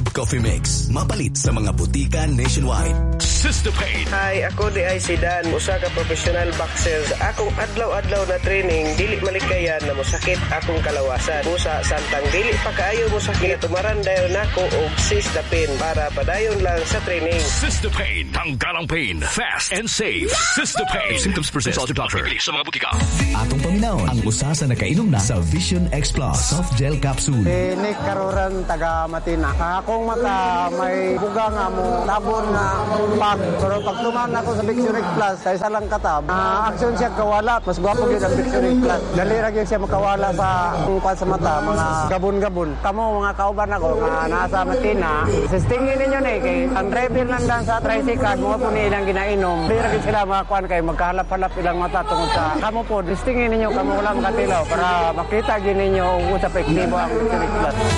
Coffee Mix. Mapalit sa mga butika nationwide. Sistopain. Hi, ako di ay si Dan. Usa ka professional boxer. Akong adlaw-adlaw na training, dili malikayan na mosakit akong kalawasan. Usa samtang dili pa kaayo mosakit, tumaran dayon nako og Sistopain para padayon lang sa training. Sistopain. Tanggalang pain. Fast and safe. Sistopain. Symptoms persist. Consult your doctor. Sa mga butika. Atong paminaw ang usa sa nakainom na sa Vision X Plus Soft Gel Capsule. Nick Karuran, taga Matina. Akong mata may buga nga mo tabon na pag. Pero pag tuman ako sa Vision X Plus, sa isa lang katab, action siya kawala. Mas gwapo yun ang Vision X Plus. Dali rin siya makawala sa tungkol sa mata, mga gabon-gabon. Kamo mga kauban ako nga nasa Matina. Sistingin ninyo na kay ang driver lang lang sa tricycle, mga po nilang ginainom. Dali rin sila mga kuhan kayo, magkahalap-halap ilang mata tungkol sa kamo po. Sistingin ninyo, kamo wala makatilaw para makita gin ninyo usap ektibo ang Vision X Plus.